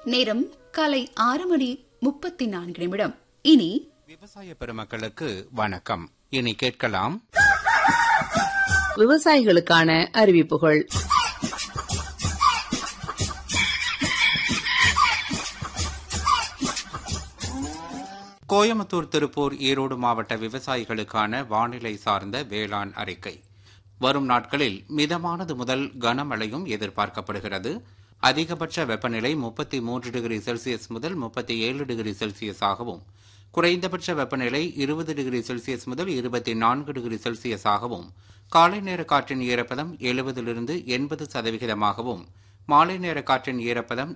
நேரம் காலை 6:34. இனி விவசாய பெருமக்களுக்கு வணக்கம். இனி கேட்கலாம் விவசாயிகளுக்கான அறிவிப்புகள். கோயம்புத்தூர், திருப்பூர், ஈரோடு மாவட்ட விவசாயிகளுக்கான வானிலை சார்ந்த வேளாண் அறிக்கை. வரும் நாட்களில் மிதமானது முதல் கனமழையும் எதிர்பார்க்கப்படுகிறது. அதிகபட்ச வெப்பநிலை 33 டிகிரி செல்சியஸ் முதல் 37 டிகிரி செல்சியஸ் ஆகவும், குறைந்தபட்ச வெப்பநிலை 20 டிகிரி செல்சியஸ் முதல் 24 டிகிரி செல்சியஸ் ஆகவும், காலை நேர காற்றின் ஈரப்பதம் 70-80% மாலை நேர காற்றின் ஈரப்பதம்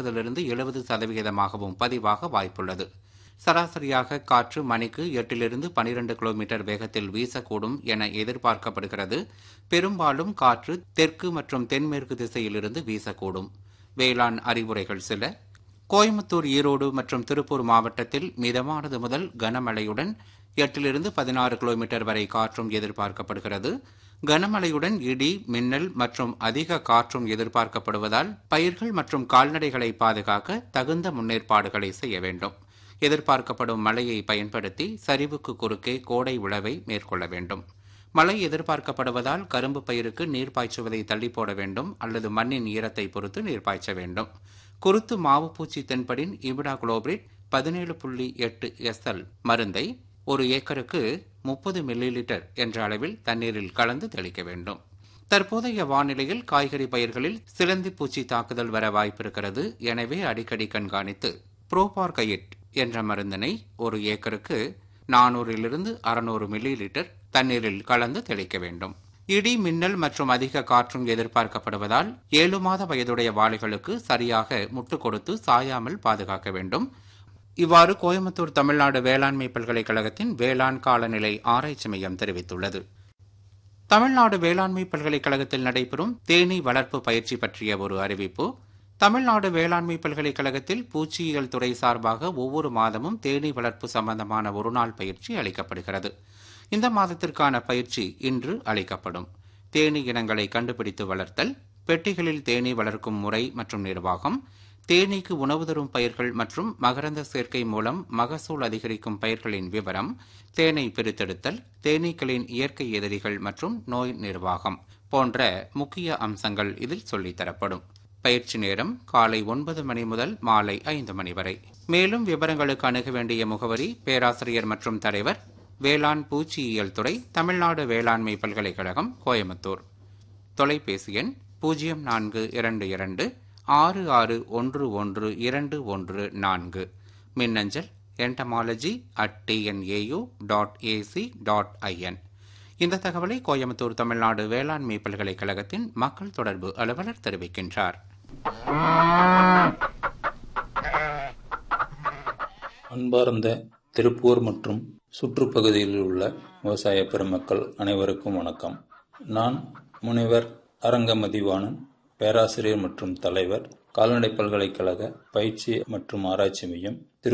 40-70% பதிவாக வாய்ப்புள்ளது. சராசரியாக காற்று மணிக்கு 8-12 கிலோமீட்டர் வேகத்தில் வீசக்கூடும் என எதிர்பார்க்கப்படுகிறது. பெரும்பாலும் காற்று தெற்கு மற்றும் தென்மேற்கு திசையிலிருந்து வீசக்கூடும். வேளாண் அறிவுரைகள் சில. கோயம்புத்தூர், ஈரோடு மற்றும் திருப்பூர் மாவட்டத்தில் மிதமானது முதல் கனமழையுடன் 8-16 கிலோமீட்டர் வரை காற்றும் எதிர்பார்க்கப்படுகிறது. கனமழையுடன் இடி, மின்னல் மற்றும் அதிக காற்றும் எதிர்பார்க்கப்படுவதால் பயிர்கள் மற்றும் கால்நடைகளை பாதுகாக்க தகுந்த முன்னேற்பாடுகளை செய்ய வேண்டும். எதிர்பார்க்கப்படும் மழையை பயன்படுத்தி சரிவுக்கு குறுக்கே கோடை உழவை மேற்கொள்ள வேண்டும். மழை எதிர்பார்க்கப்படுவதால் கரும்பு பயிருக்கு நீர் பாய்ச்சுவதை தள்ளி போட வேண்டும் அல்லது மண்ணின் ஈரத்தை பொறுத்து நீர் பாய்ச்ச வேண்டும். குருத்து மாவு பூச்சி தென்படின் இமிடாகுளோபிரிட் 17.8 SL மருந்தை 1 ஏக்கருக்கு 30 மில்லிலிட்டர் என்ற அளவில் தண்ணீரில் கலந்து தெளிக்க வேண்டும். தற்போதைய வானிலையில் காய்கறி பயிர்களில் சிலந்தி பூச்சி தாக்குதல் வர வாய்ப்பிருக்கிறது. எனவே அடிக்கடி கண்காணித்து புரோபார்கைட் என்ற மருந்தினை 1 ஏக்கருக்கு 400-600 மில்லிலிட்டர் தண்ணீரில் கலந்து தெளிக்க வேண்டும். இடி, மின்னல் மற்றும் அதிக காற்றும் எதிர்பார்க்கப்படுவதால் 7 மாத வயதுடைய வாழைகளுக்கு சரியாக முட்டு கொடுத்து சாயாமல் பாதுகாக்க வேண்டும். இவ்வாறு கோயம்புத்தூர் தமிழ்நாடு வேளாண்மை பல்கலைக்கழகத்தின் வேளாண் காலநிலை ஆராய்ச்சி மையம் தெரிவித்துள்ளது. தமிழ்நாடு வேளாண்மை பல்கலைக்கழகத்தில் நடைபெறும் தேனீ வளர்ப்பு பயிற்சி பற்றிய ஒரு அறிவிப்பு. தமிழ்நாடு வேளாண்மை பல்கலைக்கழகத்தில் பூச்சியியல் துறை சார்பாக ஒவ்வொரு மாதமும் தேனீ வளர்ப்பு சம்பந்தமான ஒருநாள் பயிற்சி அளிக்கப்படுகிறது. இந்த மாதத்திற்கான பயிற்சி இன்று அளிக்கப்படும். தேனீ இனங்களை கண்டுபிடித்து வளர்த்தல், பெட்டிகளில் தேனீ வளர்க்கும் முறை மற்றும் நிர்வாகம், தேனீக்கு உணவு தரும் பயிர்கள் மற்றும் மகரந்த சேர்க்கை மூலம் மகசூல் அதிகரிக்கும் பயிர்களின் விவரம், தேனை பிரித்தெடுத்தல், தேனீக்களின் இயற்கை எதிரிகள் மற்றும் நோய் நிர்வாகம் போன்ற முக்கிய அம்சங்கள் இதில் சொல்லித்தரப்படும். பயிற்சி நேரம் காலை 9 மணி முதல் மாலை 5 மணி வரை. மேலும் விவரங்களுக்கு அணுக வேண்டிய முகவரி: பேராசிரியர் மற்றும் தலைவர், வேளாண் பூச்சியியல் துறை, தமிழ்நாடு வேளாண்மை பல்கலைக்கழகம், கோயம்புத்தூர். தொலைபேசி எண் 042666112114. மின்னஞ்சல் entomology@tnau.ac.in. இந்த தகவலை கோயம்புத்தூர் தமிழ்நாடு வேளாண்மை பல்கலைக்கழகத்தின் மக்கள் தொடர்பு அலுவலர் தெரிவிக்கின்றார். அன்பார்ந்த திருப்பூர் மற்றும் சுற்றுப்பகுதியில் உள்ள விவசாய பெருமக்கள் அனைவருக்கும் வணக்கம். நான் முனைவர் அரங்கமதிவாணன், பேராசிரியர் மற்றும் தலைவர், கால்நடை பல்கலைக்கழக பயிற்சி மற்றும் ஆராய்ச்சி மையம்,